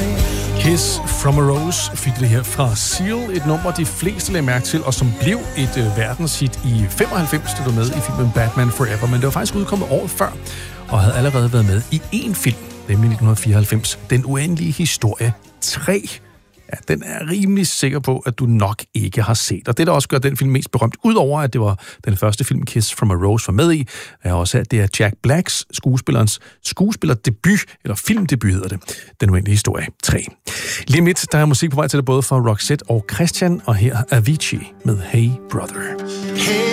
Kiss from a Rose fik det her fra Seal, et nummer, de fleste lagde mærke til, og som blev et verdenshit i 95, da du med i filmen Batman Forever, men det var faktisk udkommet året før, og havde allerede været med i én film, nemlig 1994, Den uendelige historie 3. Ja, den er rimelig sikker på, at du nok ikke har set. Og det, der også gør den film mest berømt, udover at det var den første film, Kiss from a Rose var med i, er også, at det er Jack Blacks skuespillerdebut, eller filmdebut hedder det, Den uendelige historie 3. Lige midt, der er musik på vej til det både fra Roxette og Christian, og her er Avicii med Hey Brother. Hey.